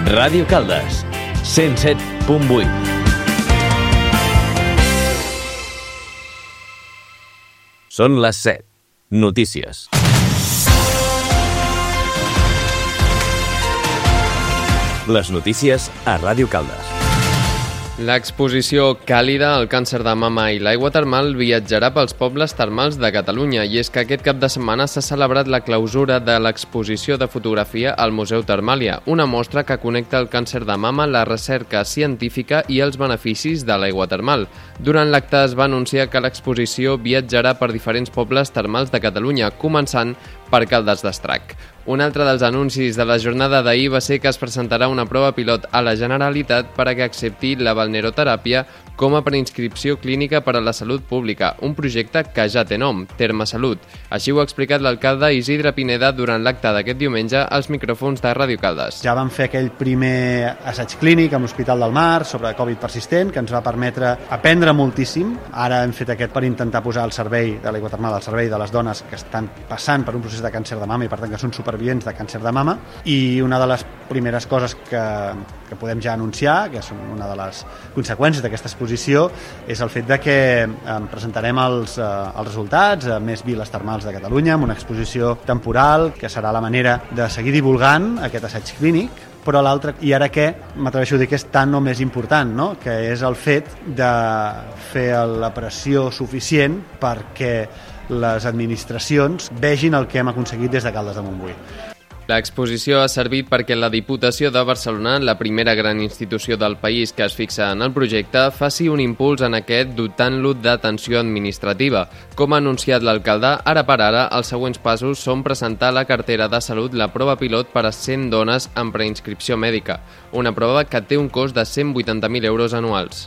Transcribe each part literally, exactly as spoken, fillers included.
Ràdio Caldes, cent set punt vuit. Són les set. Notícies. Les notícies a Ràdio Caldes. L'exposició Càlida, el càncer de mama i l'aigua termal viatjarà pels pobles termals de Catalunya, i és que aquest cap de setmana s'ha celebrat la clausura de l'exposició de fotografia al Museu Termàlia, una mostra que connecta el càncer de mama, la recerca científica i els beneficis de l'aigua termal. Durant l'acte es va anunciar que l'exposició viatjarà per diferents pobles termals de Catalunya, començant per Caldes d'Estrac. Un altre dels anuncis de la jornada d'ahir va ser que es presentarà una prova pilot a la Generalitat per a que accepti la balneroteràpia com a preinscripció clínica per a la salut pública, un projecte que ja té nom, Termasalut. Així ho ha explicat l'alcalde Isidre Pineda durant l'acte d'aquest diumenge als micròfons de Ràdio Caldes. Ja vam fer aquell primer assaig clínic amb l'Hospital del Mar sobre Covid persistent, que ens va permetre aprendre moltíssim. Ara hem fet aquest per intentar posar el servei de l'aigua termal al servei de les dones que estan passant per un procés de càncer de mama i per tant que són supervivents de càncer de mama, i una de les primeres coses que, que podem ja anunciar, que són una de les conseqüències d'aquesta exposició, és el fet de que eh, presentarem els, eh, els resultats a més viles termals de Catalunya amb una exposició temporal que serà la manera de seguir divulgant aquest assaig clínic. Però l'altre, i ara què, m'atreveixo a dir que és tan o més important, no? Que és el fet de fer la pressió suficient perquè les administracions vegin el que hem aconseguit des de Caldes de Montbui. L'exposició ha servit perquè la Diputació de Barcelona, la primera gran institució del país que es fixa en el projecte, faci un impuls en aquest dotant-lo d'atenció administrativa. Com ha anunciat l'alcalde, ara per ara els següents passos són presentar a la cartera de salut la prova pilot per a cent dones en preinscripció mèdica, una prova que té un cost de cent vuitanta mil euros anuals.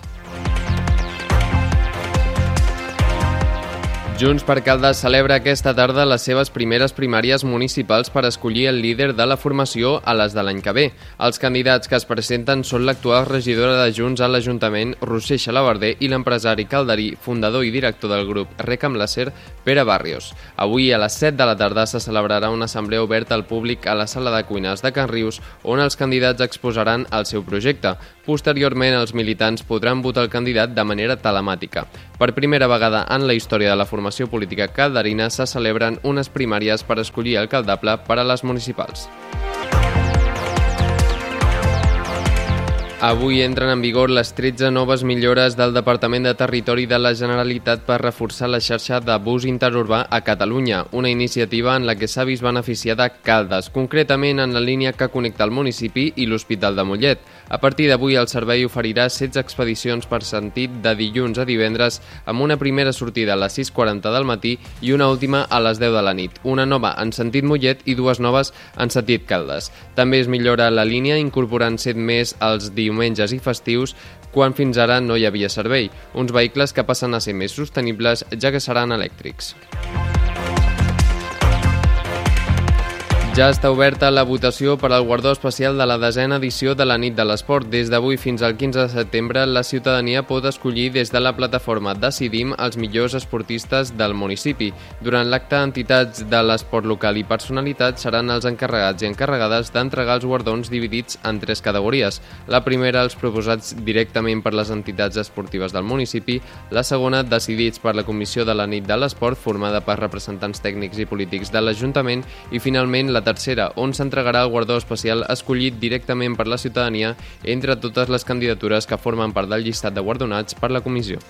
Junts per Caldes celebra aquesta tarda les seves primeres primàries municipals per escollir el líder de la formació a les de l'any que ve. Els candidats que es presenten són l'actual regidora de Junts a l'Ajuntament, Roser Xalabarder, i l'empresari calderí, fundador i director del grup Recam Láser, Pere Barrios. Avui a les set de la tarda se celebrarà una assemblea oberta al públic a la sala de cuines de Can Rius, on els candidats exposaran el seu projecte. Posteriorment, els militants podran votar el candidat de manera telemàtica. Per primera vegada en la història de la formació política calderina se celebren unes primàries per escollir alcaldable per a les municipals. Avui entren en vigor les tretze noves millores del Departament de Territori de la Generalitat per reforçar la xarxa de bus interurbà a Catalunya, una iniciativa en la que s'ha vist beneficiada Caldes, concretament en la línia que connecta el municipi i l'Hospital de Mollet. A partir d'avui el servei oferirà setze expedicions per sentit de dilluns a divendres, amb una primera sortida a les sis quaranta del matí i una última a les deu de la nit, una nova en sentit Mollet i dues noves en sentit Caldes. També es millora la línia incorporant set més als diumenges i festius, quan fins ara no hi havia servei, uns vehicles que passen a ser més sostenibles ja que seran elèctrics. Ja està oberta la votació per al guardó especial de la desena edició de la Nit de l'Esport. Des d'avui fins al quinze de setembre, la ciutadania pot escollir des de la plataforma Decidim els millors esportistes del municipi. Durant l'acte, entitats de l'esport local i personalitats seran els encarregats i encarregades d'entregar els guardons dividits en tres categories. La primera, els proposats directament per les entitats esportives del municipi. La segona, decidits per la Comissió de la Nit de l'Esport, formada per representants tècnics i polítics de l'Ajuntament. I finalment, la tercera, on s'entregarà el guardó especial escollit directament per la ciutadania entre totes les candidatures que formen part del llistat de guardonats per la comissió.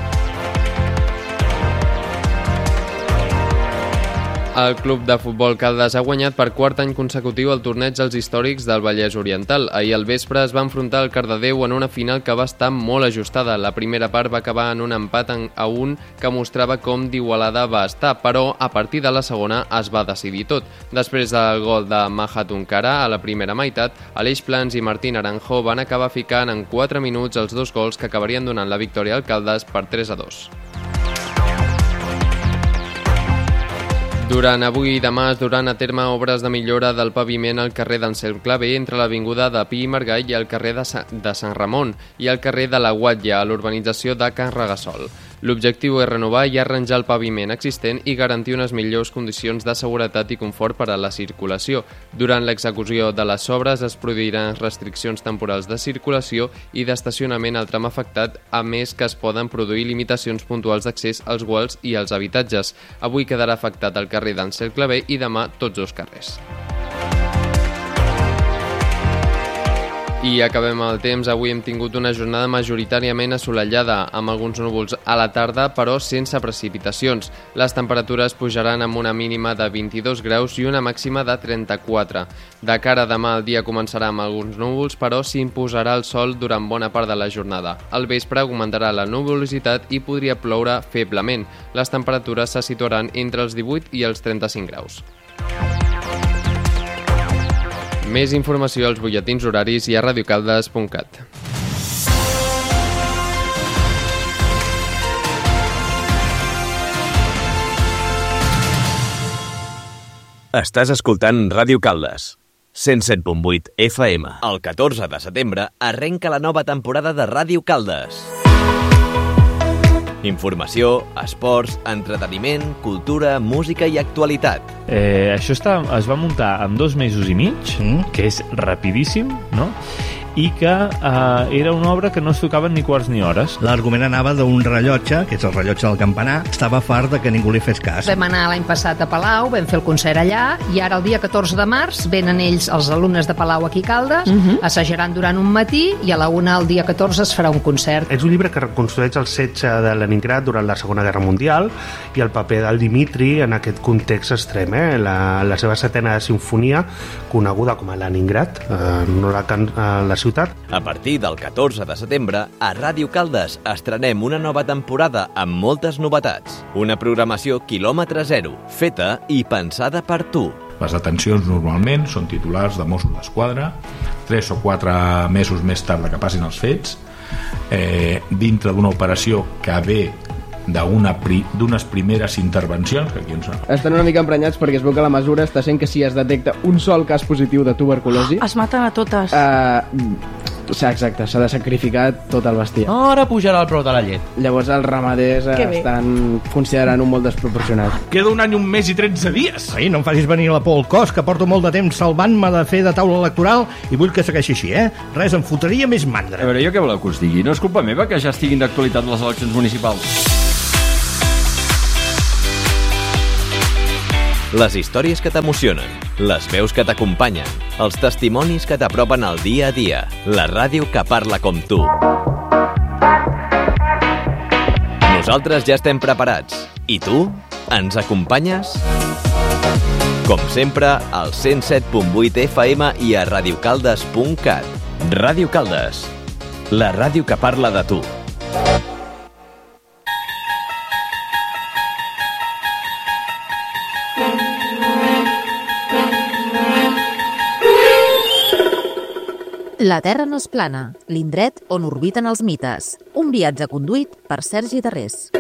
El Club de Futbol Caldes ha guanyat per quart any consecutiu el torneig dels històrics del Vallès Oriental. Ahir al vespre es va enfrontar el Cardedeu en una final que va estar molt ajustada. La primera part va acabar en un empat a un que mostrava com d'igualada va estar, però a partir de la segona es va decidir tot. Després del gol de Maja Tunkara a la primera meitat, Aleix Plans i Martín Aranjo van acabar ficant en quatre minuts els dos gols que acabarien donant la victòria al Caldes per tres a dos. Durant avui i demà es duran a terme obres de millora del paviment al carrer d'Anselm Clavé entre l'avinguda de Pi i Margall i el carrer de, Sa- de Sant Ramon i el carrer de la Guatlla a l'urbanització de Can Regasol. L'objectiu és renovar i arranjar el paviment existent i garantir unes millors condicions de seguretat i confort per a la circulació. Durant l'execució de les obres es produiran restriccions temporals de circulació i d'estacionament al tram afectat, a més que es poden produir limitacions puntuals d'accés als guals i als habitatges. Avui quedarà afectat el carrer d'en Cercle B i demà tots dos carrers. I acabem el temps. Avui hem tingut una jornada majoritàriament assolellada, amb alguns núvols a la tarda, però sense precipitacions. Les temperatures pujaran amb una mínima de vint-i-dos graus i una màxima de trenta-quatre. De cara a demà el dia començarà amb alguns núvols, però s'imposarà el sol durant bona part de la jornada. Al vespre augmentarà la nuvolositat i podria ploure feblement. Les temperatures se situaran entre els divuit i els trenta-cinc graus. Més informació als butlletins horaris i a radiocaldes punt cat. Estàs escoltant Ràdio Caldes, cent set punt vuit F M. El catorze de setembre arrenca la nova temporada de Ràdio Caldes. Informació, esports, entreteniment, cultura, música i actualitat. Eh, això està, es va muntar en dos mesos i mig, mm. que és rapidíssim, no? I que eh, era una obra que no es tocaven ni quarts ni hores. L'argument anava d'un rellotge, que és el rellotge del campanar, estava fart de que ningú li fes cas. Vam anar l'any passat a Palau, vam fer el concert allà, i ara el dia catorze de març venen ells, els alumnes de Palau aquí a Caldes, uh-huh. assajaran durant un matí i a la una el dia catorze es farà un concert. És un llibre que reconstrueix el setge de Leningrad durant la Segona Guerra Mundial i el paper del Dimitri en aquest context extrem. Eh? La, la seva setena sinfonia, coneguda com a Leningrad, eh, no la, can, eh, la ciutat. A partir del catorze de setembre, a Ràdio Caldes estrenem una nova temporada amb moltes novetats. Una programació quilòmetre zero, feta i pensada per tu. Les detencions normalment són titulars de Mossos d'Esquadra, tres o quatre mesos més tard que passin els fets, eh, dintre d'una operació que ve d'una pri, d'unes primeres intervencions que aquí ens... Estan una mica emprenyats perquè es veu que la mesura està sent que si es detecta un sol cas positiu de tuberculosi... Oh, es maten a totes. Uh, exacte, s'ha de sacrificar tot el bestiar. Oh, ara pujarà el preu de la llet. Llavors els ramaders estan considerant un molt desproporcionat. Queda un any, un mes i tretze dies. Ai, no em facis venir la por al cos, que porto molt de temps salvant-me de fer de taula electoral i vull que segueixi així, eh? Res, em fotria més mandra. A veure, jo què voleu que us digui? No és culpa meva que ja estiguin d'actualitat les eleccions municipals. Les històries que t'emocionen, les veus que t'acompanyen, els testimonis que t'apropen al dia a dia, la ràdio que parla com tu. Nosaltres ja estem preparats. I tu? Ens acompanyes? Com sempre, al cent set punt vuit F M i a radiocaldes punt cat. Ràdio Caldes, la ràdio que parla de tu. La Terra no és plana, l'indret on orbiten els mites. Un viatge conduït per Sergi Darrés.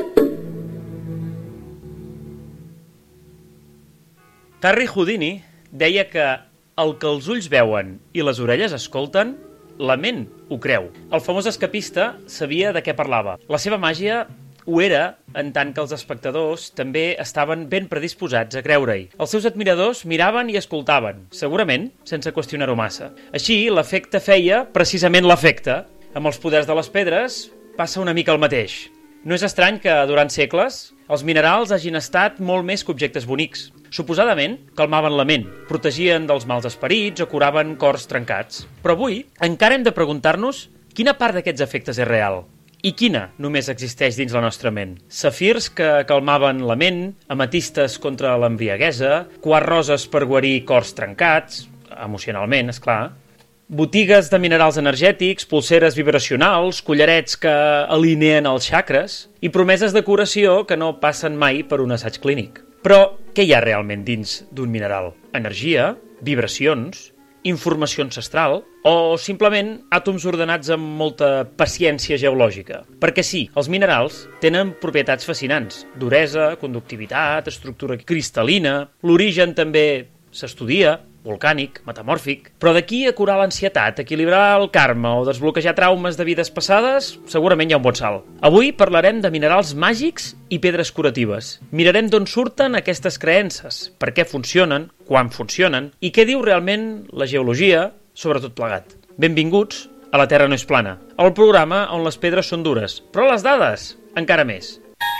Harry Houdini deia que el que els ulls veuen i les orelles escolten, la ment ho creu. El famós escapista sabia de què parlava. La seva màgia ho era, en tant que els espectadors també estaven ben predisposats a creure-hi. Els seus admiradors miraven i escoltaven, segurament sense qüestionar-ho massa. Així, l'efecte feia precisament l'efecte. Amb els poders de les pedres passa una mica el mateix. No és estrany que, durant segles, els minerals hagin estat molt més que objectes bonics. Suposadament, calmaven la ment, protegien dels mals esperits o curaven cors trencats. Però avui encara hem de preguntar-nos quina part d'aquests efectes és real. I quina només existeix dins la nostra ment? Safirs que calmaven la ment, ametistes contra l'embriaguesa, quarts roses per guarir cors trencats, emocionalment, és clar, botigues de minerals energètics, pulseres vibracionals, collarets que alineen els xacres i promeses de curació que no passen mai per un assaig clínic. Però què hi ha realment dins d'un mineral? Energia? Vibracions? Informació ancestral o simplement àtoms ordenats amb molta paciència geològica. Perquè sí, els minerals tenen propietats fascinants, duresa, conductivitat, estructura cristal·lina, l'origen també s'estudia, volcànic, metamòrfic. Però d'aquí a curar l'ansietat, equilibrar el karma o desbloquejar traumes de vides passades, segurament hi ha un bon salt. Avui parlarem de minerals màgics i pedres curatives. Mirarem d'on surten aquestes creences, per què funcionen, quan funcionen i què diu realment la geologia sobre tot plegat. Benvinguts a La Terra no és plana, el programa on les pedres són dures, però les dades encara més.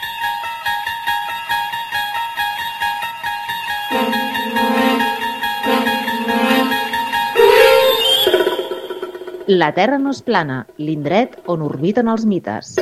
La Terra no és plana, l'indret on orbiten els mites.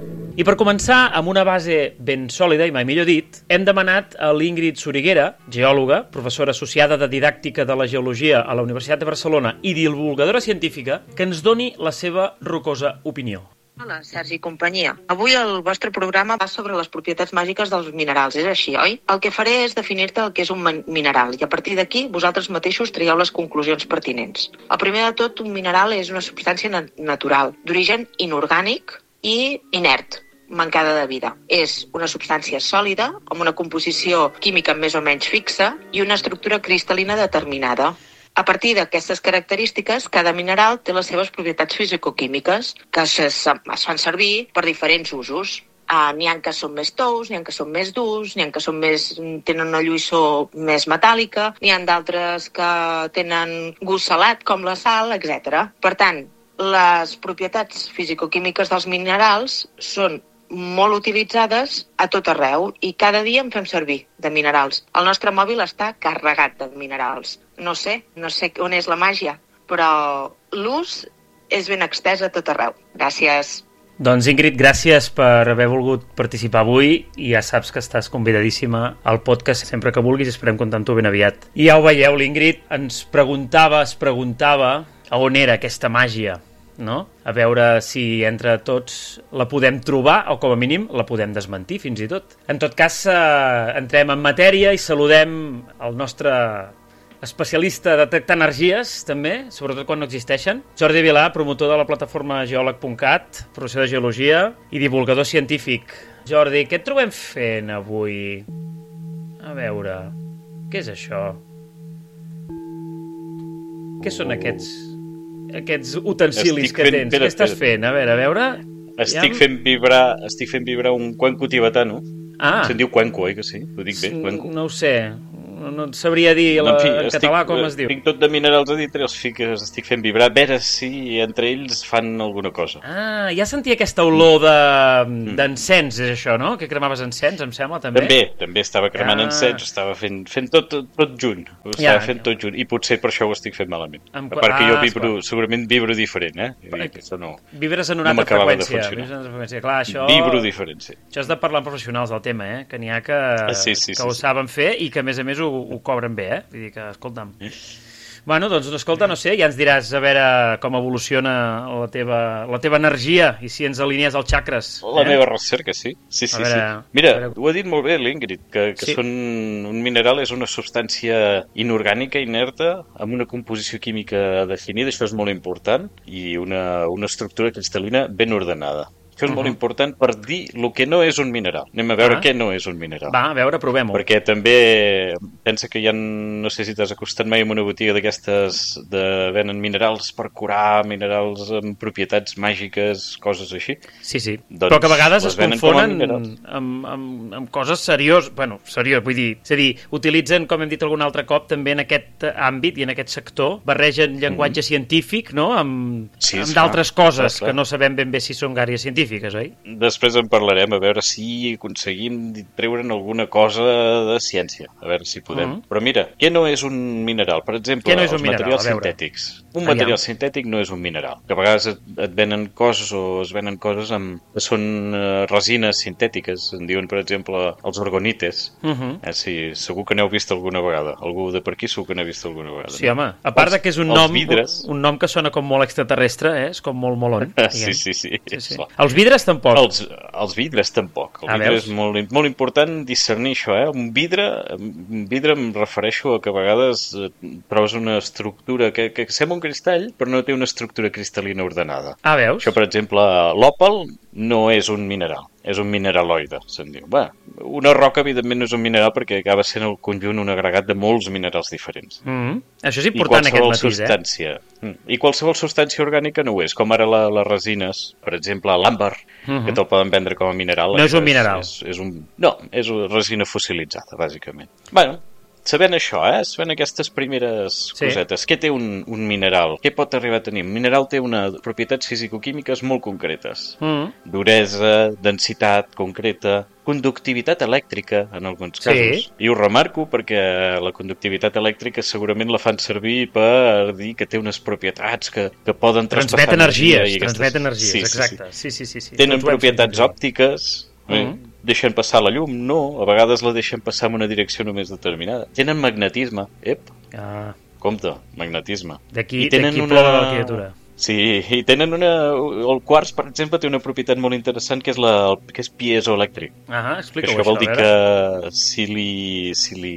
I per començar, amb una base ben sòlida, i mai millor dit, hem demanat a l'Ingrid Soriguera, geòloga, professora associada de didàctica de la geologia a la Universitat de Barcelona i divulgadora científica, que ens doni la seva rocosa opinió. Hola, Sergi i companyia. Avui el vostre programa va sobre les propietats màgiques dels minerals, és així, oi? El que faré és definir-te el que és un mineral i a partir d'aquí vosaltres mateixos traieu les conclusions pertinents. El primer de tot, un mineral és una substància na- natural, d'origen inorgànic i inert, mancada de vida. És una substància sòlida, amb una composició química més o menys fixa i una estructura cristal·lina determinada. A partir d'aquestes característiques, cada mineral té les seves propietats fisicoquímiques que es, es fan servir per diferents usos. Uh, n'hi ha que són més tous, n'hi ha que són més durs, n'hi ha que són més, tenen una lluïssor més metàl·lica, n'hi ha d'altres que tenen gust salat, com la sal, etcètera. Per tant, les propietats fisicoquímiques dels minerals són molt utilitzades a tot arreu i cada dia en fem servir de minerals. El nostre mòbil està carregat de minerals. No sé, no sé on és la màgia, però l'ús és ben extès a tot arreu. Gràcies. Doncs Ingrid, gràcies per haver volgut participar avui i ja saps que estàs convidadíssima al podcast sempre que vulguis i esperem comptar amb tu ben aviat. I ja ho veieu, l'Ingrid ens preguntava, es preguntava a on era aquesta màgia, no? A veure si entre tots la podem trobar o com a mínim la podem desmentir fins i tot. En tot cas, eh, entrem en matèria i saludem el nostre especialista de detectar energies, també, sobretot quan no existeixen. Jordi Vilà, promotor de la plataforma geòleg punt cat, professor de geologia i divulgador científic. Jordi, què et trobem fent avui? A veure, què és això? Què són aquests, aquests utensilis estic que fent, tens? espera, Què estàs espera. fent? A veure, a veure... Estic Ja- fent vibrar, estic fent vibrar un cuenco tibetano. Ah. Se'n diu cuenco, oi que sí? Ho dic bé, cuenco. No ho sé, no, no et sabria dir la, En fi, en estic, català com es diu. Tinc tot de minerals a dintre, els fic, estic fent vibrar, a veure si entre ells fan alguna cosa. Ah, ja sentia aquesta olor de- d'encens, és això, no? Que cremaves encens, em sembla, també. També, també estava cremant Ah. encens, estava fent, fent tot, tot, tot junt. Ho Ja. estava fent tot junt, i potser per això ho estic fent malament. Amb- A part que ah, jo vibro, esclar. segurament vibro diferent, eh? Vull dir que això no, Vibres en una no altra m'acabava de freqüència. funcionar. Vibres en una altra freqüència. Clar, això... Vibro diferent, sí. Això és de parlar amb professionals del tema, eh? Que n'hi ha que, Sí, sí, que sí, ho sí. saben fer i que, a més a més, ho, ho cobren bé, eh? Vull dir que, escolta'm... Bueno, doncs, escolta, no sé, ja ens diràs a veure com evoluciona la teva, la teva energia i si ens alinees als xacres. La eh? meva recerca, sí. Sí, sí, A veure, sí. Mira, a veure. ho ha dit molt bé l'Ingrid, que, que Sí. són, un mineral és una substància inorgànica, inerta, amb una composició química definida, això és molt important, i una, una estructura cristal·lina ben ordenada. Això és uh -huh. molt important per dir el que no és un mineral. Anem a veure Ah. què no és un mineral. Va, a veure, provem-ho. Perquè també pensa que hi ha, no sé si t'has acostat mai a una botiga d'aquestes de venen minerals per curar, minerals amb propietats màgiques, coses així. Sí, sí, Doncs però que a vegades les es venen com a confonen minerals. amb, amb, amb coses serioses, bueno, seriós, vull dir, és a dir, utilitzen, com hem dit algun altre cop, també en aquest àmbit i en aquest sector, barregen llenguatge mm -hmm. científic, no?, amb, Sí, amb esclar, d'altres coses clar, clar. que no sabem ben bé si són gàries científiques, oi? Després en parlarem, a veure si aconseguim treure'n alguna cosa de ciència, a veure si podem. Mhm. Però mira, què no és un mineral? Per exemple, Què no és un els mineral? materials A veure. sintètics. Un Aviam. material sintètic no és un mineral. Que a vegades et, et venen coses o es venen coses amb, que són uh, resines sintètiques. En diuen, per exemple, els orgonites. Mhm. eh, sí, segur que n'heu vist alguna vegada. Algú de per aquí segur que n'ha vist alguna vegada. Sí, home, a part Els- de que és un els nom, vidres. un nom que sona com molt extraterrestre, eh? És com molt molon. Sí, sí, sí. sí, sí. Clar. Els els vidres tampoc. Els, els vidres tampoc. El ah, vidre veus? és molt, molt important discernir això, eh? Un vidre, un vidre em refereixo a que a vegades trobes una estructura que, que sembla un cristall, però no té una estructura cristal·lina ordenada. Ah, veus? Això, per exemple, l'òpal no és un mineral, és un mineraloide, se'n diu. Bé, una roca, evidentment, no és un mineral perquè acaba sent el conjunt un agregat de molts minerals diferents. Mm-hmm. Això és important, aquest matís, substància, eh? I qualsevol substància orgànica no ho és, com ara la, les resines, per exemple, l'àmbar, mm-hmm. que te'l poden vendre com a mineral. No és un mineral. És, és, és un, no, és una resina fossilitzada, bàsicament. Bueno, sabent això, eh? Sabent aquestes primeres sí. cosetes, què té un, un mineral? Què pot arribar a tenir? Un mineral té unes propietats fisicoquímiques molt concretes. Mm. Duresa, densitat concreta, conductivitat elèctrica, en alguns casos. Sí. I ho remarco perquè la conductivitat elèctrica segurament la fan servir per dir que té unes propietats que, que poden traspassar transmet energies, energia. Transmet energies, sí, exacte. Sí, sí. Sí, sí, sí, sí. Tenen propietats òptiques, eh? Mm. Deixen passar la llum? No, a vegades la deixen passar en una direcció només determinada. Tenen magnetisme, ep, ah. compte, magnetisme. D'aquí una... plora la criatura. Sí, i tenen una... El quars, per exemple, té una propietat molt interessant que és, la... que és piezoelèctric. Ah, explica-ho això. Això vol dir que si li, si li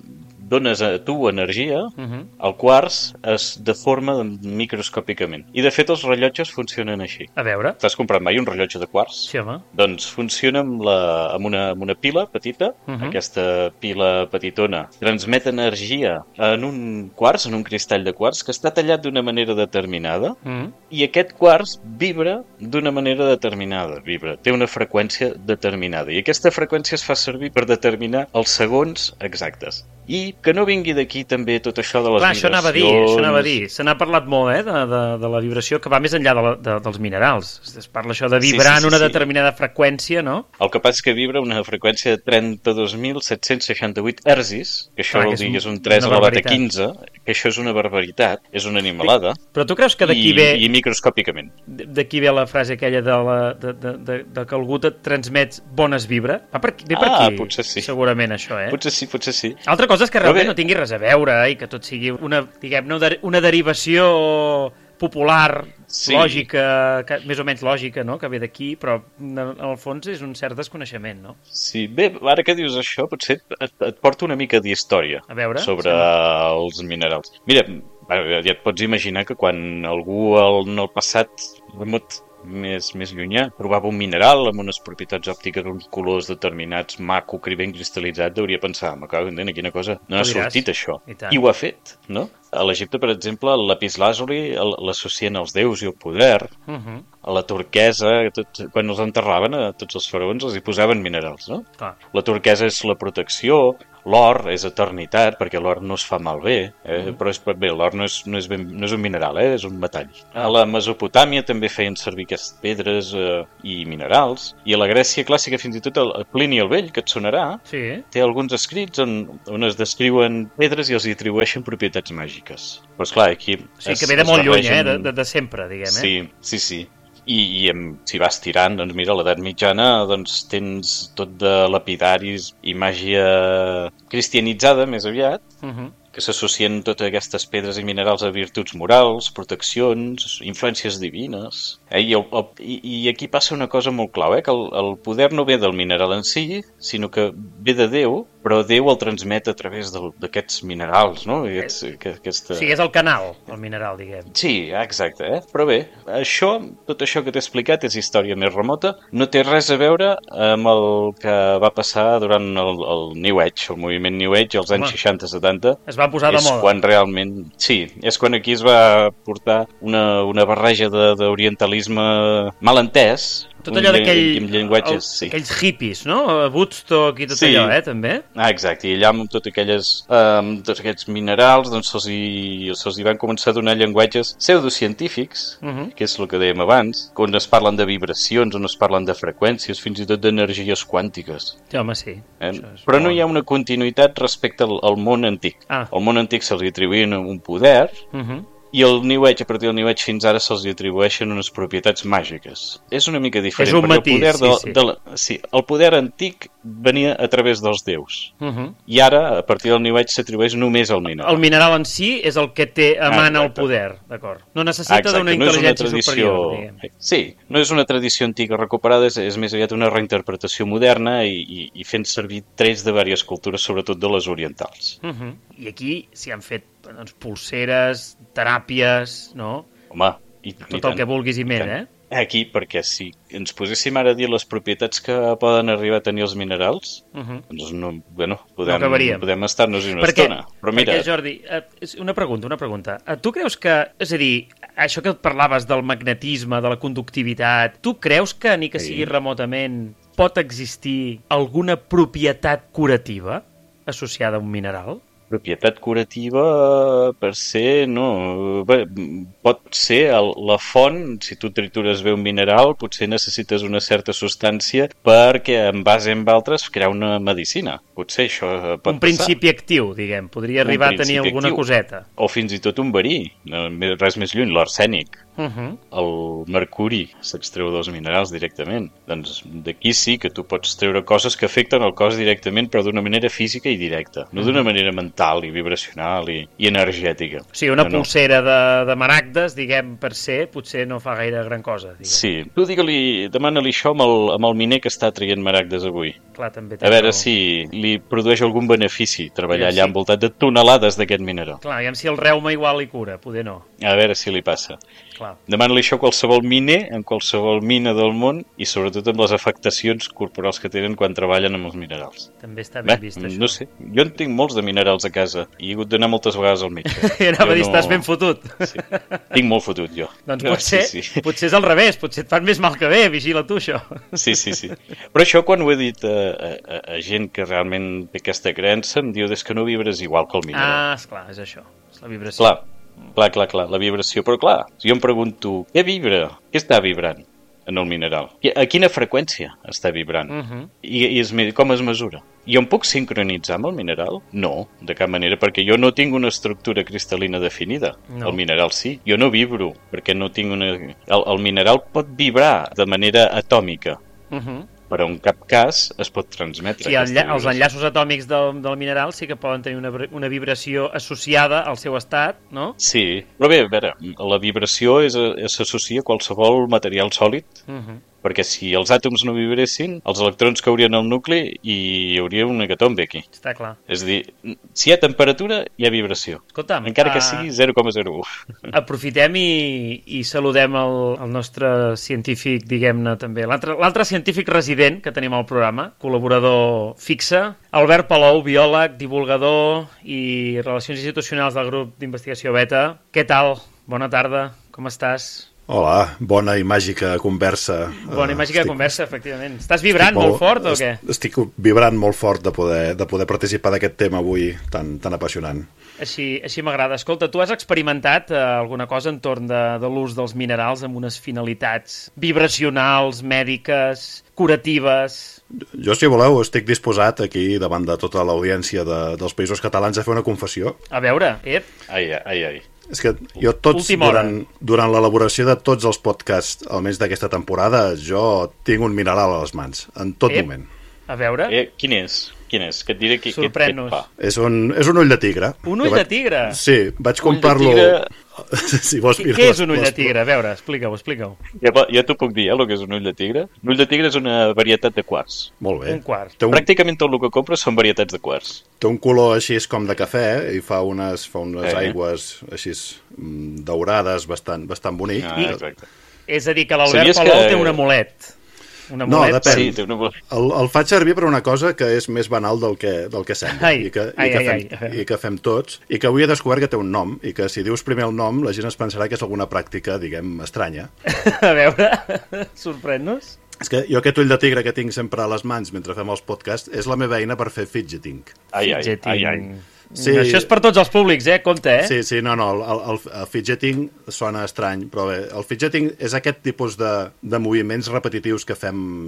dones a tu energia, uh-huh. el quars es deforma microscòpicament. I, de fet, els rellotges funcionen així. A veure. T'has comprat mai un rellotge de quars? Sí, home. Doncs funciona amb, la, amb, una, amb una pila petita. Uh-huh. Aquesta pila petitona transmet energia en un quars, en un cristall de quars, que està tallat d'una manera determinada. Uh-huh. I aquest quars vibra d'una manera determinada. Vibra. Té una freqüència determinada. I aquesta freqüència es fa servir per determinar els segons exactes. I que no vingui d'aquí també tot això de les Clar, vibracions... Això anava a dir, això anava a dir. Se n'ha parlat molt, eh, de, de, de la vibració que va més enllà de la, de, dels minerals. Es parla això de vibrar sí, sí, sí, en una sí. determinada freqüència, no? El que passa és que vibra una freqüència de trenta-dos mil set-cents seixanta-vuit hertzis, que això Clar, vol dir que és un tres elevat a quinze, que això és una barbaritat, és una animalada. Però tu creus que d'aquí i, ve... I microscòpicament. D'aquí ve la frase aquella de, la, de, de, de, de que algú et transmet bones vibra? Va per, ve per ah, aquí, potser sí. segurament, això, eh? Potser sí, potser sí. Altra cosa és que realment no tingui res a veure i que tot sigui una, diguem, una derivació popular, sí. lògica, que, més o menys lògica, no? Que ve d'aquí, però en el fons és un cert desconeixement, no? Sí, bé, ara que dius això, potser et, et porto una mica d'història sobre sí. els minerals. Mira, ja et pots imaginar que quan algú en el passat remot més, més llunyà trobava un mineral amb unes propietats òptiques, uns colors determinats, maco, crivent, cristal·litzat, hauria pensar, m'acabo d'entendre quina cosa, no ha sortit això. I, I ho ha fet, no? A l'Egipte, per exemple, el lapislàzuli l'associen als déus i al poder. Uh-huh. A la turquesa, tot, quan els enterraven a tots els faraons, els hi posaven minerals, no? Clar. La turquesa és la protecció, l'or és eternitat, perquè l'or no es fa malbé, eh? Uh-huh. Però és, bé, l'or no, és, no, és ben, no és un mineral, eh? És un metall. A la Mesopotàmia també feien servir aquestes pedres eh, i minerals, i a la Grècia clàssica, fins i tot el Plini el Vell, que et sonarà, sí. té alguns escrits on, on es descriuen pedres i els hi atribueixen propietats màgiques. Però esclar, aquí... Sí, que ve de molt lluny, eh? De, de, de sempre, diguem, eh? Sí, sí, sí. I, i em, si vas tirant, doncs mira, a l'edat mitjana doncs tens tot de lapidaris i màgia cristianitzada, més aviat, uh-huh. que s'associen totes aquestes pedres i minerals a virtuts morals, proteccions, influències divines. Eh? I, el, el, i, I aquí passa una cosa molt clau, eh? Que el, el poder no ve del mineral en si, sinó que ve de Déu, però Déu el transmet a través d'aquests minerals, no? Aquests, que, aquesta... Sí, és el canal, el mineral, diguem. Sí, exacte, eh? Però bé, això, tot això que t'he explicat és història més remota, no té res a veure amb el que va passar durant el, el New Age, el moviment New Age, als anys seixanta setanta. Es va posar de és moda. Quan realment... Sí, és quan aquí es va portar una, una barreja d'orientalisme mal entès, tot allò d'aquell... llenguatges, sí. Aquells hippies, no? Woodstock i tot sí. allò, eh, també? Ah, exacte. I allà amb tot aquelles, um, tots aquests minerals, doncs se'ls hi, se'ls hi van començar a donar llenguatges pseudocientífics, uh-huh. que és el que dèiem abans, on es parlen de vibracions, on es parlen de freqüències, fins i tot d'energies quàntiques. Sí, home, sí. Eh? Però no hi ha una continuïtat respecte al, al món antic. Ah. Al món antic se'ls atribuïen un poder, uh-huh. I el New Age, a partir del New Age fins ara se'ls atribueixen unes propietats màgiques. És una mica diferent. És un matís, el poder de, sí, sí. De la, sí. El poder antic venia a través dels déus. Uh -huh. I ara, a partir del New Age, s'atribueix només al mineral. El mineral en si és el que té emana el poder, d'acord? No necessita d'una no intel·ligència tradició... superior, diguem. Sí, no és una tradició antiga recuperada, és, és més aviat una reinterpretació moderna i, i, i fent servir trets de diverses cultures, sobretot de les orientals. Uh -huh. I aquí s'hi han fet doncs, pulseres, teràpies, no? Home, i, tot i el tant, que vulguis i més, eh? Aquí, perquè si ens poséssim ara a dir les propietats que poden arribar a tenir els minerals, uh -huh. doncs no, bueno, podem, no podem estar-nos-hi una perquè, estona. Però mira... Perquè, Jordi, una pregunta, una pregunta. Tu creus que, és a dir, això que parlaves del magnetisme, de la conductivitat, tu creus que, ni que sí. sigui remotament, pot existir alguna propietat curativa associada a un mineral? Propietat curativa, per ser, no. Bé, pot ser el, la font, si tu tritures bé un mineral, potser necessites una certa substància perquè, en base amb altres, crear una medicina. Potser això pot un principi passar. actiu, diguem. Podria arribar a tenir alguna actiu. coseta. O fins i tot un verí, no, res més lluny, l'arsènic. Uh -huh. El mercuri s'extreu dels minerals directament. Doncs d'aquí sí que tu pots treure coses que afecten el cos directament, però d'una manera física i directa, no d'una manera mental i vibracional i, i energètica. O sigui, una no, no. pulsera de, de maragdes, diguem, per ser, potser no fa gaire gran cosa. Diguem. Sí. Tu digue-li, demana-li això amb el, amb el miner que està traient maragdes avui. Clar, també a veure si li produeix algun benefici treballar sí. allà envoltat de tonelades d'aquest mineral. Clar, aviam si el reuma igual li cura, poder no. A veure si li passa. Clar. Demana-li això a qualsevol miner, en qualsevol mina del món, i sobretot amb les afectacions corporals que tenen quan treballen amb els minerals. També està ben Bé, vist, això. No sé, jo en tinc molts de minerals a casa i he hagut d'anar moltes vegades al metge. I anava a dir, no... estàs ben fotut. Sí. Tinc molt fotut, jo. Doncs no, potser, sí, sí. potser és al revés, potser et fan més mal que bé, vigila tu això. Sí, sí, sí. Però això quan ho he dit a, a, a gent que realment té aquesta creença, em diu des que no vibres igual que el mineral. Ah, esclar, és això, és la vibració. Clar. Clar, clar, clar, la vibració. Però clar, si jo em pregunto, què vibra? Què està vibrant en el mineral? A quina freqüència està vibrant? Uh -huh. I, i es, com es mesura? Jo em puc sincronitzar amb el mineral? No, de cap manera, perquè jo no tinc una estructura cristal·lina definida. No. El mineral sí. Jo no vibro, perquè no tinc una... El, el mineral pot vibrar de manera atòmica. Uh -huh. Però en cap cas es pot transmetre. Sí, enlla els enllaços atòmics del, del mineral sí que poden tenir una, una vibració associada al seu estat, no? Sí, però bé, a veure, la vibració s'associa a qualsevol material sòlid, uh -huh. perquè si els àtoms no vibressin, els electrons caurien al nucli i hi hauria una hecatombe aquí. Està clar. És a dir, si hi ha temperatura, hi ha vibració. Escolta'm, encara que sigui zero coma zero u. Aprofitem i, i saludem el, el nostre científic, diguem-ne, també. L'altre científic resident que tenim al programa, col·laborador fixe, Albert Palou, biòleg, divulgador i relacions institucionals del grup d'investigació Beta. Què tal? Bona tarda, com estàs? Hola, bona i màgica conversa. Bona i màgica estic, conversa, efectivament. Estàs vibrant molt, molt fort o què? Estic vibrant molt fort de poder, de poder participar d'aquest tema avui tan, tan apassionant. Així, així m'agrada. Escolta, tu has experimentat eh, alguna cosa entorn de, de l'ús dels minerals amb unes finalitats vibracionals, mèdiques, curatives... Jo, si voleu, estic disposat aquí, davant de tota l'audiència de, dels Països Catalans, a fer una confessió. A veure, ep. Ai, ai, ai. És que jo tots, durant, durant l'elaboració de tots els podcasts, almenys d'aquesta temporada, jo tinc un mineral a les mans, en tot Ep. moment. A veure... Eh, quin és? Quin és? Que et diré que, Sorprèn-nos. que et fa. És un, és un ull de tigre. Un ull de tigre? Sí, vaig comprar-lo... Si vols Què és un ull de tigre? A veure, explica-ho, explica-ho. Ja, ja t'ho puc dir, eh, el que és un ull de tigre. L'ull de tigre és una varietat de quarts. Molt bé. Un quart. Un... Pràcticament tot el que compres són varietats de quarts. Té un color així com de cafè i fa unes, fa unes eh. aigües així mm, daurades, bastant, bastant bonic. Ah, exacte. És a dir, que l'Albert Palou que... té un amulet. Un amulet. No, depèn. Sí, té un amulet. El, el faig servir per una cosa que és més banal del que, del que sembla. Ai, I, que, ai, i, que ai, fem, ai. I que fem tots. I que avui he descobert que té un nom. I que si dius primer el nom, la gent es pensarà que és alguna pràctica, diguem, estranya. A veure, sorprèn-nos. És que jo aquest ull de tigre que tinc sempre a les mans mentre fem els podcasts és la meva eina per fer fidgeting. Ai, ai, Fidgeting. ai, ai. Sí. Això és per tots els públics, eh? Compte, eh? Sí, sí, no, no, el, el, el fidgeting sona estrany, però bé, el fidgeting és aquest tipus de, de moviments repetitius que fem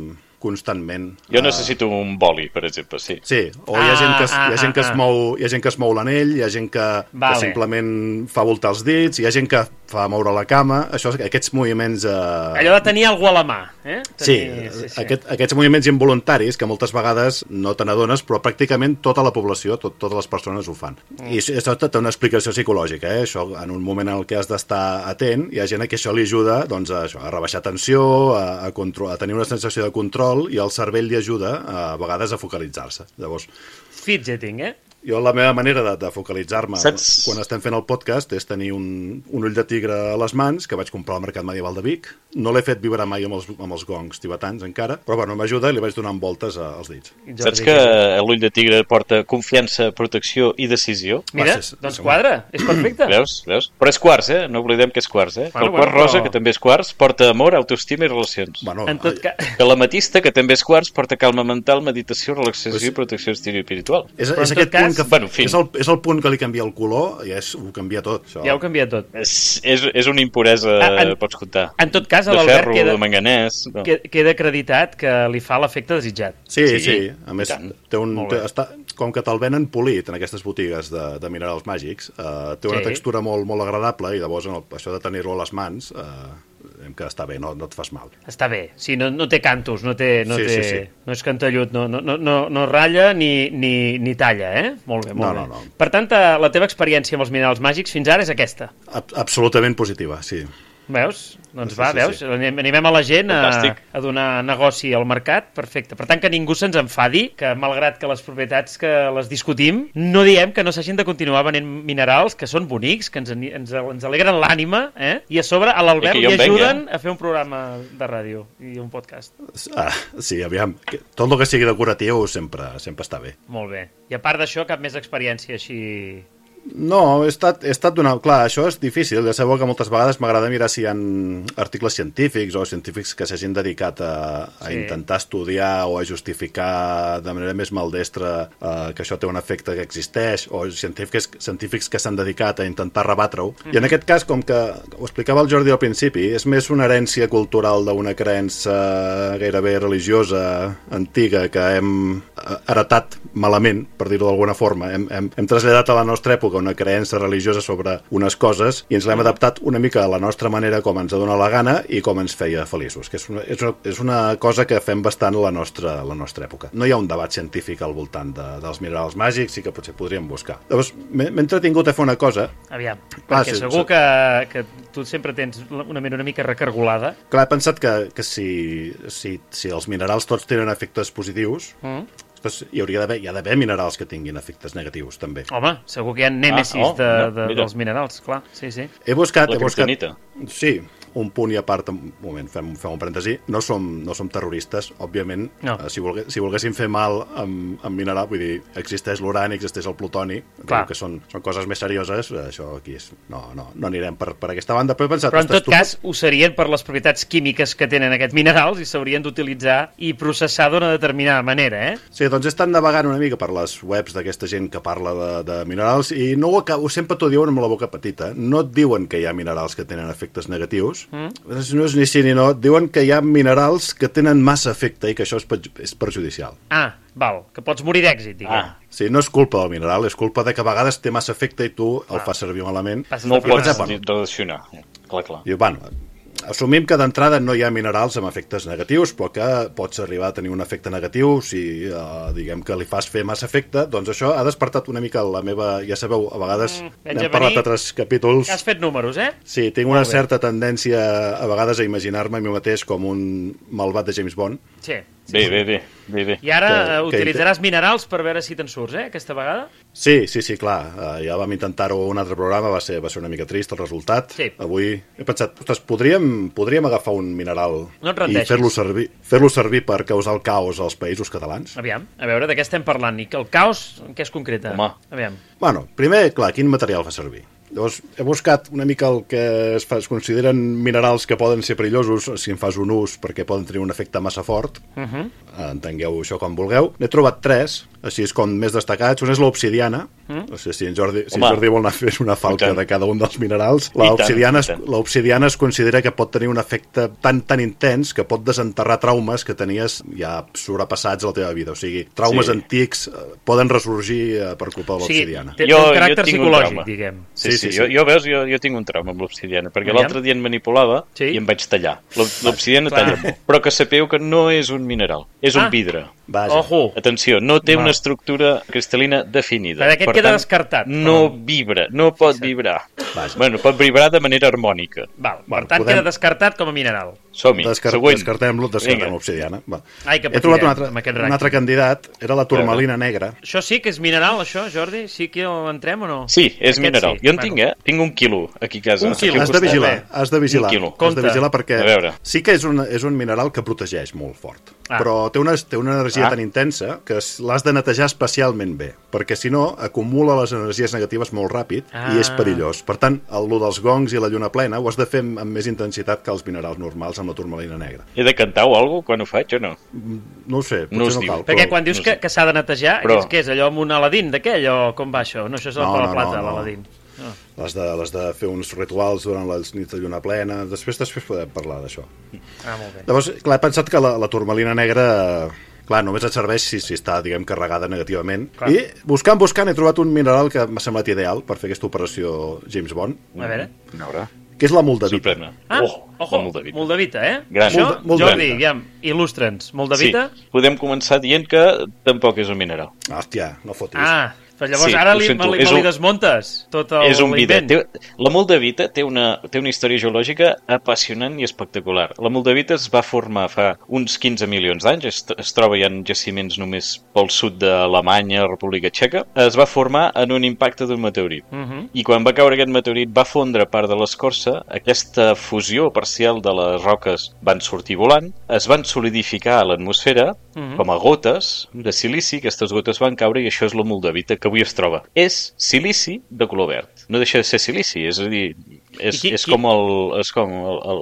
constantment. Jo necessito uh... un boli, per exemple, sí. Sí, o hi ha gent que, ah, hi ha gent que, ah, es, mou, hi ha gent que es mou l'anell, hi ha gent que, vale. que simplement fa voltar els dits, hi ha gent que fa moure la cama, això, aquests moviments... Uh... Allò de tenir algú a la mà, eh? Tenir... Sí, sí, sí. Aquest, aquests moviments involuntaris que moltes vegades no te n'adones, però pràcticament tota la població, tot, totes les persones ho fan. Mm. I això té una explicació psicològica, eh? Això, en un moment en què has d'estar atent, hi ha gent a que això li ajuda doncs, a, això, a rebaixar tensió, a, a, control, a tenir una sensació de control, i el cervell li ajuda a, a vegades a focalitzar-se. Llavors... Fidgeting, eh? Jo la meva manera de, de focalitzar-me quan estem fent el podcast és tenir un, un ull de tigre a les mans que vaig comprar al Mercat Medieval de Vic. No l'he fet vibrar mai amb els, amb els gongs tibetans encara, però bueno, m'ajuda i li vaig donant voltes a, als dits. Saps que l'ull de tigre porta confiança, protecció i decisió? Mira, Gràcies. doncs quadra, és perfecte. Veus? Veus? Però és quarts, eh? No oblidem que és quarts, eh? Bueno, el quart bueno, rosa, però... que també és quarts, porta amor, autoestima i relacions. Bueno, en tot ca... Que l'ametista, que també és quarts, porta calma mental, meditació, relaxació pues... i protecció espiritual. És, és aquest cas... punt que... Bueno, en fi. És el és el punt que li canvia el color i és, ho canvia tot. Això. Ja ho canvia tot. És, és, és una impuresa, ah, en, pots comptar. En tot cas, a l'Albert queda, de manganès, no. queda acreditat que li fa l'efecte desitjat. Sí, sí, sí. A més, té un, té, està, com que te'l venen polit en aquestes botigues de, de minerals màgics, eh, té una sí. textura molt, molt agradable i llavors en el, això de tenir-lo a les mans... Eh, que està bé, no, no et fas mal. Està bé, sí, no, no té cantos, no, té, no, sí, té, sí, sí. no és cantellut, no, no, no, no ratlla ni, ni, ni talla, eh? Molt bé, molt no, bé. No, no. Per tant, la teva experiència amb els minerals màgics fins ara és aquesta? A absolutament positiva, sí. Veus? Doncs sí, va, sí, veus? sí. Animem a la gent a, a donar negoci al mercat, perfecte. Per tant, que ningú se'ns enfadi, que malgrat que les propietats que les discutim, no diem que no s'hagin de continuar venent minerals, que són bonics, que ens, ens, ens alegren l'ànima, eh? I a sobre a l'Albert li ajuden a fer un programa de ràdio i un podcast. Ah, sí, aviam, tot el que sigui decoratiu sempre, sempre està bé. Molt bé. I a part d'això, cap més experiència així... No, he estat, he estat donant... Clar, això és difícil. Ja sabeu que moltes vegades m'agrada mirar si hi ha articles científics o científics que s'hagin dedicat a, a sí. intentar estudiar o a justificar de manera més maldestra eh, que això té un efecte que existeix, o científics, científics que s'han dedicat a intentar rebatre-ho. Mm-hmm. I en aquest cas, com que ho explicava el Jordi al principi, és més una herència cultural d'una creença gairebé religiosa antiga que hem heretat malament, per dir-ho d'alguna forma. Hem, hem, hem traslladat a la nostra època una creença religiosa sobre unes coses i ens l'hem adaptat una mica a la nostra manera com ens dona la gana i com ens feia feliços, que és una, és una, és una cosa que fem bastant a la nostra, la nostra època. No hi ha un debat científic al voltant de, dels minerals màgics i que potser podríem buscar. Llavors, m'he entretingut a fer una cosa. Aviam, perquè ah, sí, segur sí. Que, que tu sempre tens una ment una mica recargolada. Clar, he pensat que, que si, si, si els minerals tots tenen efectes positius, mm. hi hauria d'haver, hi ha d'haver minerals que tinguin efectes negatius, també. Home, segur que hi ha nèmesis ah, oh, de, de, no, dels minerals, clar. Sí, sí. He buscat... La he buscat, sí, un punt i a part, un moment, fem, fem un parèntesi, no som, no som terroristes, òbviament, no. eh, si, volgués, si volguéssim fer mal amb, amb mineral, vull dir, existeix l'urani, existeix el plutoni, que són, són coses més serioses, això aquí és, no, no, no anirem per, per aquesta banda, però he pensat... Però en tot cas, ho serien per les propietats químiques que tenen aquests minerals i s'haurien d'utilitzar i processar d'una determinada manera, eh? Sí, doncs he estat navegant una mica per les webs d'aquesta gent que parla de, de minerals i no ho acabo, sempre t'ho diuen amb la boca petita, no et diuen que hi ha minerals que tenen efectes negatius, Mm. no és ni sí ni no, diuen que hi ha minerals que tenen massa efecte i que això és, és perjudicial. Ah, val, que pots morir d'èxit, diguem. Ah. Sí, no és culpa del mineral, és culpa de que a vegades té massa efecte i tu el ah. fas servir malament. No el pots relacionar, clar, clar. I, bueno, assumim que d'entrada no hi ha minerals amb efectes negatius, però que pots arribar a tenir un efecte negatiu si, eh, diguem que li fas fer massa efecte, doncs això ha despertat una mica la meva... Ja sabeu, a vegades mm, n'hem parlat a altres capítols. Has fet números, eh? Sí, tinc una certa tendència a vegades a imaginar-me a mi mateix com un malvat de James Bond. Sí. Bé, bé, bé, bé, bé. I ara que, utilitzaràs que... minerals per veure si te'n surts, eh, aquesta vegada? Sí, sí, sí, clar. Uh, ja vam intentar-ho un altre programa, va ser, va ser una mica trist el resultat. Sí. Avui he pensat, ostres, podríem, podríem agafar un mineral no i fer-lo servir, fer-lo servir per causar el caos als països catalans? Aviam, a veure, de què estem parlant? I que el caos, en què es concreta? Home. Aviam. Bueno, primer, clar, quin material fa servir? Llavors, he buscat una mica el que es, fa, es consideren minerals que poden ser perillosos si en fas un ús perquè poden tenir un efecte massa fort. Uh -huh. Entengueu això com vulgueu. N'he trobat tres, així és com més destacats. Una és l'obsidiana. Mm. No sé si en Jordi, si en Jordi vol anar a fer una falca de cada un dels minerals. L'obsidiana es, l'obsidiana es considera que pot tenir un efecte tan tan intens que pot desenterrar traumes que tenies ja sobrepassats a la teva vida. O sigui, traumes sí. antics poden ressorgir per culpa de l'obsidiana. Sí, té, té un caràcter psicològic, diguem. Sí, sí, sí, sí. Jo, jo veus, jo, jo tinc un trauma amb l'obsidiana, perquè l'altre dia en manipulava sí? i em vaig tallar. L'obsidiana talla molt. Però que sapeu que no és un mineral, és ah. un vidre. Vaja. Ojo. Atenció, no té una estructura cristal·lina definida. Per aquest per queda tant, descartat. No vibra, no pot vibrar. Vaja. Bueno, pot vibrar de manera harmònica. Val, per bueno, tant, podem... queda descartat com a mineral. Som-hi, Descar següent. Descartem-lo, descartem l'obsidiana. Ai, que he trobat un altre, un altre candidat, era la turmalina negra. Això sí que és mineral, això, Jordi? Sí que entrem o no? Sí, és aquest mineral. Sí. Jo en tinc, eh? Tinc un quilo aquí a casa. Un quilo. Has de vigilar, has de vigilar. Has de vigilar perquè a veure. sí que és un, és un mineral que protegeix molt fort. Ah. Però té una, té una energia ah. tan intensa que l'has de netejar especialment bé, perquè si no acumula les energies negatives molt ràpid ah. i és perillós. Per tant, el dels gongs i la lluna plena ho has de fer amb, amb més intensitat que els minerals normals amb la turmalina negra. He de cantar o alguna cosa quan ho faig o no? No ho sé, potser no, no cal. Perquè quan dius no que, que s'ha de netejar, però... és, que és allò amb un Aladín d'aquell o com va això? No, això és el no, no, plata, no, no. l'Aladín. No. Les, de, les de fer uns rituals durant les nits de lluna plena. Després després podem parlar d'això. Ah, molt bé. Llavors, clar, he pensat que la, la turmalina negra... Clar, només et serveix si, si està, diguem, carregada negativament. Clar. I buscant, buscant, he trobat un mineral que m'ha semblat ideal per fer aquesta operació James Bond. A veure. Una hora. Que és la moldavita. Ah, oh, ojo, la moldavita. moldavita, eh? Gran. Això, Molda, molda Jordi, ja, il·lustra'ns. Moldavita? Sí, podem començar dient que tampoc és un mineral. Hòstia, no fotis. Ah, però llavors sí, ara li, me, me li desmuntes tot el és un vidre. La moldavita té una, té una història geològica apassionant i espectacular. La moldavita es va formar fa uns quinze milions d'anys, es, es troba ja en jaciments només pel sud d'Alemanya, República Txeca. Es va formar en un impacte d'un meteorit. Uh -huh. I quan va caure aquest meteorit va fondre part de l'escorça, aquesta fusió parcial de les roques van sortir volant, es van solidificar a l'atmosfera uh -huh. com a gotes de silici, aquestes gotes van caure i això és la moldavita que avui es troba. És silici de color verd. No deixa de ser silici, és a dir, és, qui, és qui... com el, és com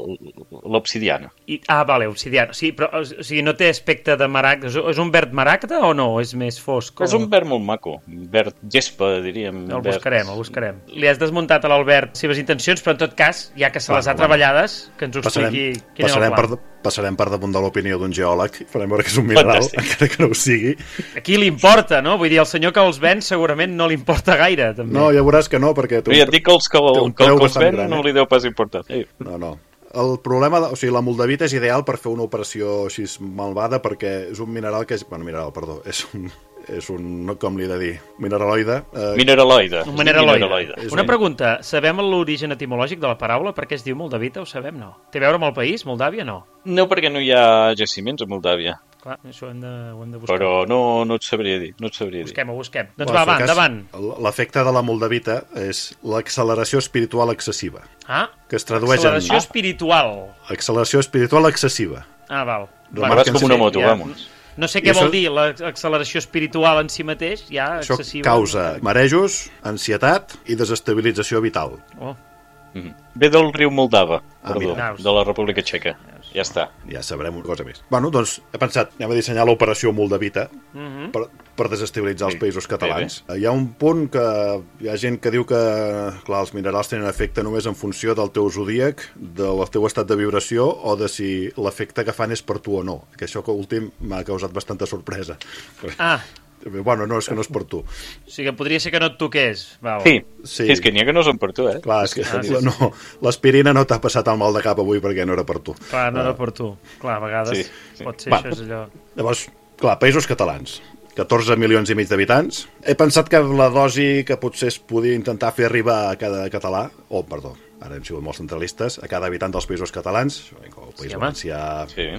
l'obsidiana. Ah, vale, obsidiana. Sí, però o sigui, no té aspecte de maragda. És un verd maragda o no? És més fosc? O... És un verd molt maco. Verd gespa, diríem. El verd... buscarem, el buscarem. Li has desmuntat a l'Albert seves intencions, però en tot cas, ja que se les ha treballades, que ens ho expliqui quin és el pla. Per, passarem per damunt de l'opinió d'un geòleg i farem veure que és un mineral, Fantàstic. encara que no ho sigui. Aquí li importa, no? Vull dir, el senyor que els ven segurament no li importa gaire, també. No, ja veuràs que no, perquè... Ja et dic que els que, el, que, el que els ven gran, no eh? li deu pas importar. Sí. No, no. El problema, de, o sigui, la moldavita és ideal per fer una operació així malvada perquè és un mineral que és... Bueno, mineral, perdó, és un... és un, com li he de dir, mineraloide. Eh, mineraloide. Un mineraloide. mineraloide. Una pregunta, sabem l'origen etimològic de la paraula? Per què es diu moldavita? Ho sabem, no? Té a veure amb el país, Moldàvia, no? No, perquè no hi ha jaciments a Moldàvia. Clar, això ho hem de, ho hem de buscar. Però no, no et sabria dir, no et sabria dir. Busquem-ho, busquem. Doncs va, va, endavant. L'efecte de la moldavita és l'acceleració espiritual excessiva. Ah, que es tradueix acceleració en... espiritual. Acceleració espiritual excessiva. Ah, val. Remarques com una moto, ja. Vamos. No sé què això... vol dir l'acceleració espiritual en si mateix, ja això excessiva. Això causa marejos, ansietat i desestabilització vital. Oh. Mm-hmm. Ve del riu Moldava, ah, perdó, de la República Txeca. Ja està. Ja sabrem una cosa més. Bueno, doncs he pensat, anem a dissenyar l'operació Moldavita mm-hmm. per, per desestabilitzar els sí. països catalans. Sí, hi ha un punt que hi ha gent que diu que clar, els minerals tenen efecte només en funció del teu zodíac, del teu estat de vibració o de si l'efecte que fan és per tu o no. Que això que últim m'ha causat bastanta sorpresa. Ah, Bueno, no, és que no és per tu. O sigui, que podria ser que no et toqués. Val. Sí, sí. És que n'hi ha que no són per tu, eh? Clar, és que ah, sí, no, l'aspirina no t'ha passat el mal de cap avui perquè no era per tu. Clar, no era per tu. Clar, a vegades sí, sí. pot ser Va, això és allò... Llavors, clar, països catalans. catorze milions i mig d'habitants. He pensat que la dosi que potser es podia intentar fer arribar a cada català, o, oh, perdó, ara hem sigut molt centralistes, a cada habitant dels països catalans, el País sí, Valencià... Sí.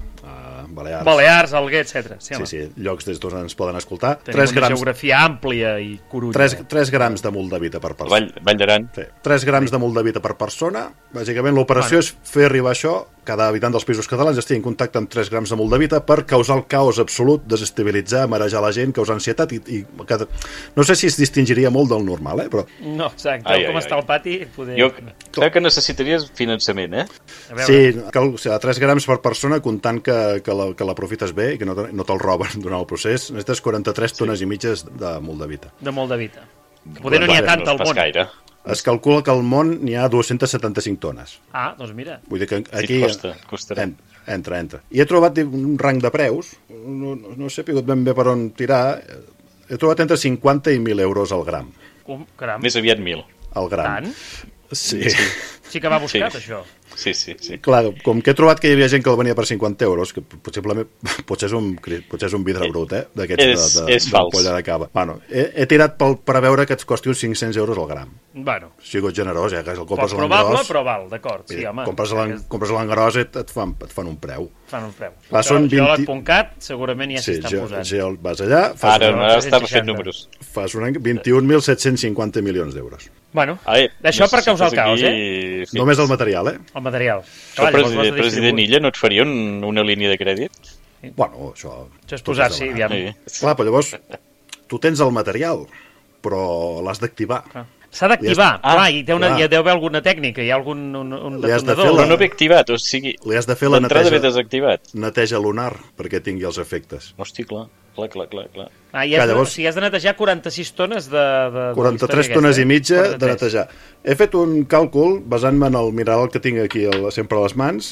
Uh, Balears, Balears, Alguer, etcètera. Sí, sí, sí, llocs des d'on ens poden escoltar. Tenim una grams, geografia àmplia i curulla. tres grams de moldavita per persona. Vall, Vall d'Aran. Sí, tres grams sí. de moldavita per persona. Bàsicament l'operació bueno. és fer arribar això cada habitant dels Països Catalans estigui en contacte amb tres grams de moldavita per causar el caos absolut, desestabilitzar, marejar la gent, causar ansietat i, i cada... no sé si es distingiria molt del normal, eh? Però... No, exacte, ai, com ai, està ai. el pati poder... Jo crec que necessitaries finançament, eh? Sí, cal, o sigui, tres grams per persona comptant que, que, la, que l'aprofites bé i que no, te, no te'l roben durant el procés, necessites quaranta-tres tones sí. i mitges de moldavita. De moldavita. Poder no n'hi ha tant al món. Gaire. Es calcula que al món n'hi ha dues-centes setanta-cinc tones. Ah, doncs mira. Vull dir que aquí... Sí, costa, costarà. En, entra, entra. I he trobat un rang de preus, no, no, no sé pigut ben bé per on tirar, he trobat entre cinquanta i mil euros al gram. Um, caram. Més aviat mil. Al gram. Tant? Sí. Sí, sí que va buscat, sí. això. Sí, sí, sí. Clar, com que he trobat que hi havia gent que el venia per cinquanta euros, que possiblement potser és un, potser és un vidre brut, eh? D'aquests és, de, de, és de fals. polla de cava. Bueno, he, he tirat pel, per a veure que et costi uns cinc-cents euros al gram. Bueno. Ha sigut generós, eh? Que el compres a probable, l'engròs... però val, d'acord. Sí, home. Compres a l'en- compres a l'engròs i et, et, fan, et fan un preu. Fan un preu. Clar, són vint... geòleg punt cat segurament ja sí, s'hi estan ge- posant. Geol, vas allà... Fas Ara, una, ara estava fent números. Fas un, vint-i-un mil set-cents cinquanta milions d'euros. Bueno, Ai, això per causar el caos, eh? Aquí... Només el material, eh? El material. Això, Clar, llavors ho has president, de president distribuir. Illa, no et faria un, una línia de crèdit? Bueno, això... Això és posar-s'hi, aviam. Sí. Clar, però llavors tu tens el material, però l'has d'activar. S'ha d'activar, Ah, clar, i té una, clar. hi deu haver alguna tècnica, hi ha algun un, un Li has de detonador. fer la- Però no ve activat, o sigui, Li has de fer la l'entrada neteja, ve desactivat. neteja lunar perquè tingui els efectes. Hosti, clar, clar, clar, clar. clar. Ah, i has, Clar, de, llavors- o sigui, has de netejar quaranta-sis tones de... de, de quaranta-tres història tones aquesta, i mitja de quaranta-tres. netejar. He fet un càlcul basant-me en el mineral que tinc aquí el, sempre a les mans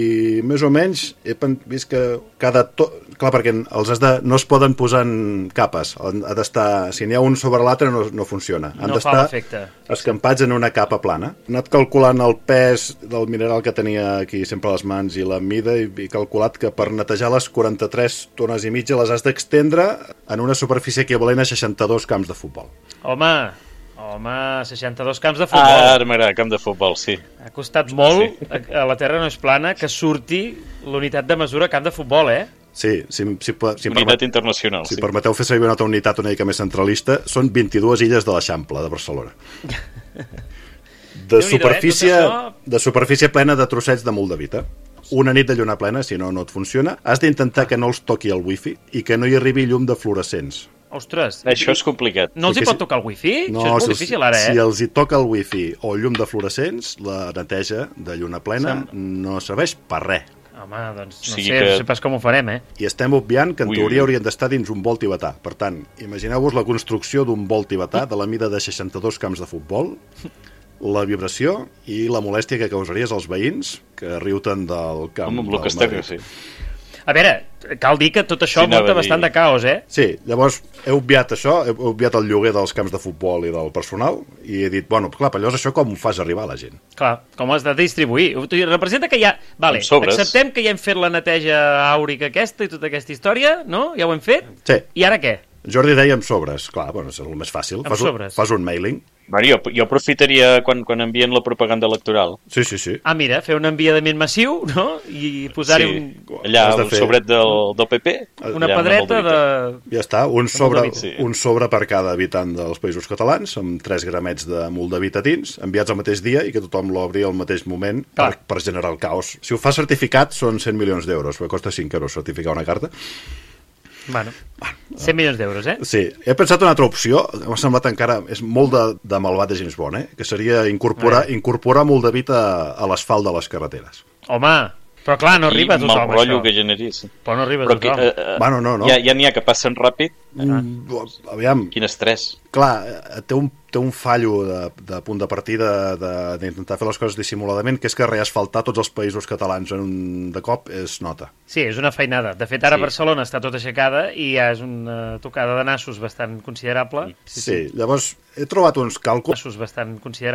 i més o menys he pen- vist que cada... To... Clar, perquè els has de... no es poden posar en capes. Ha d'estar... Si n'hi ha un sobre l'altre no, no funciona. Han No fa d'estar l'efecte. escampats en una capa plana. He anat calculant el pes del mineral que tenia aquí sempre a les mans i la mida i he calculat que per netejar les quaranta-tres tones i mitja les has d'extendre en una superfície equivalent a seixanta-dos camps de futbol. Home, home, seixanta-dos camps de futbol. Ah, ara m'agrada, camp de futbol, sí. Ha costat molt, sí. a, a la Terra no és plana, que surti l'unitat de mesura camp de futbol, eh? Sí, si, si, si, Unitat permet, internacional, si sí. permeteu fer servir una altra unitat una mica més centralista, són vint-i-dues illes de l'Eixample, de Barcelona. De superfície, eh? Tot això- de superfície plena de trossets de moldavita. Una nit de lluna plena, si no, no et funciona. Has d'intentar que no els toqui el wifi i que no hi arribi llum de fluorescents. Ostres. Això és complicat. No els hi Perquè pot si- tocar el wifi? No, Això és molt si, els- difícil ara, eh? si els hi toca el wifi o llum de fluorescents, la neteja de lluna plena no serveix per res. Home, doncs no O sigui sé, que- no sé pas com ho farem, eh? I estem obviant que en Ui, teoria ui. haurien d'estar dins un vol tibetà. Per tant, imagineu-vos la construcció d'un vol tibetà de la mida de seixanta-dos camps de futbol, la vibració i la molèstia que causaries als veïns que riuten del camp. Home, amb del el que esteu, Madrid. sí. A veure, cal dir que tot això Sí, anava munta a dir- bastant de caos, eh? Sí, llavors he obviat això, he obviat el lloguer dels camps de futbol i del personal i he dit, bueno, clar, però llavors això com ho fas arribar a la gent? Clar, com has de distribuir. O sigui, representa que ja... Vale, Amb sobres. acceptem que ja hem fet la neteja àurica aquesta i tota aquesta història, no? Ja ho hem fet? Sí. I ara què? Jordi deia amb sobres, clar, bueno, és el més fàcil. Amb Fas un, sobres. fas un mailing. Bueno, jo, jo aprofitaria quan, quan envien la propaganda electoral. Sí, sí, sí. Ah, mira, fer un enviament massiu, no? I posar-hi Sí, un... allà Has de un fer- sobret del, del P P. Una allà amb pedreta el Moldavita. de... Ja està, un sobre, moldavita. sí. un sobre per cada habitant dels Països Catalans, amb tres gramets de moldavita dins, enviats al mateix dia i que tothom l'obri al mateix moment per, per generar el caos. Si ho fa certificat són cent milions d'euros, perquè costa cinc euros certificar una carta. Bueno, cent milions d'euros, eh? Sí, he pensat una altra opció, m'ha semblat encara, és molt de, de malvat de James Bond, eh? Que seria incorporar, Eh. incorporar moldavita a, a l'asfalt de les carreteres. Home, però clar, no arriba a I tothom, mal rotllo això. que generi, sí. Però no arriba a Però tothom. Que, eh, eh, Bueno, no, no. Ja, ja n'hi ha que passen ràpid. Mm, aviam. Quin estrès. Clar, eh, té un, té un fallo de, de punt de partida de- d'intentar fer les coses dissimuladament, que és que reasfaltar tots els països catalans en un de cop es nota. Sí, és una feinada. De fet, ara Sí. Barcelona està tot aixecada i ja és una tocada de nassos bastant considerable. Sí, llavors he trobat uns càlculs... Nassos bastant considerables.